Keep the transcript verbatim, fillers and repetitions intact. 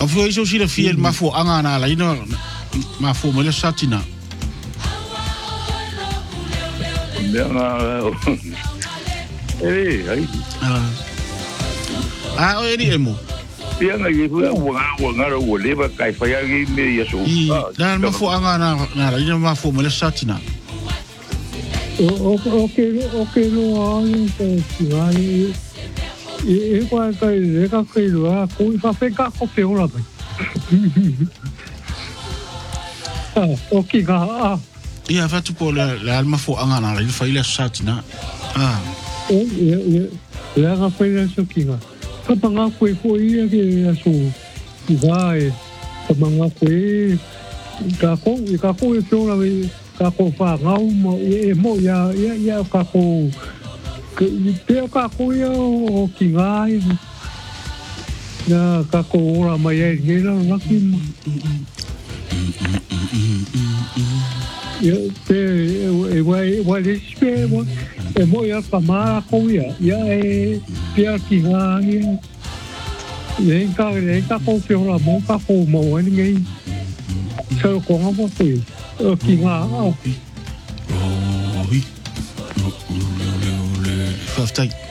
A fu iso sila fiel ma fu anga na la ino ma fu mo le satina. Eh, ai. Ah, o eri emo. Ia nga i fu wa wa nga ro le ba kai fa ya gi me ya so. Na ma fu anga na na la ino ma fu mo le satina. O o ke o ke no ai ko ai e qua cái để các khi nữa cũng có phải các có phiếu là vậy à ok cả à ia fa tu po le le alma fo anga na le fa ile satina ah o ia ia le ka fa ile so kinga ka panga ko ko ia ke so vai ka panga ko ka ko ka ko e phiếu là vậy ka ko fa ngau mo e mo ya ya ya ka ko Teo ka kuia o ki ngai. Na ka ko ora mai e ngela laki. Ya te e vai vai despe mo e mo ya pa ma kuia. Ya e pia ki ngai. Ye ka ye ka ko pe ora mo ka ko mo e ngai. Sa ko nga mo te. O ki ngai. Faftai.